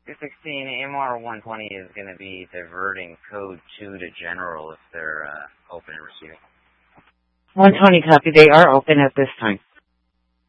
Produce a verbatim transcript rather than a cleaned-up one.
two sixteen M R one twenty is going to be diverting code two to general if they're uh, open and receiving. one twenty copy. They are open at this time.